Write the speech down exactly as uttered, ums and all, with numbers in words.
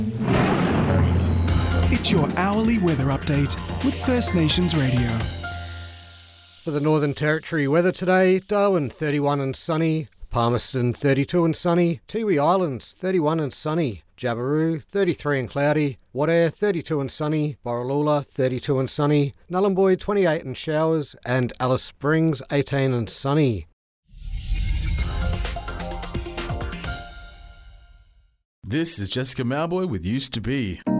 It's your hourly weather update with First Nations Radio. For the Northern Territory weather today, Darwin thirty-one and sunny, Palmerston thirty-two and sunny, Tiwi Islands thirty-one and sunny, Jabiru thirty-three and cloudy, Wadair thirty-two and sunny, Borroloola thirty-two and sunny, Nullarbor twenty-eight and showers, and Alice Springs eighteen and sunny. This is Jessica Mauboy with Used to Be.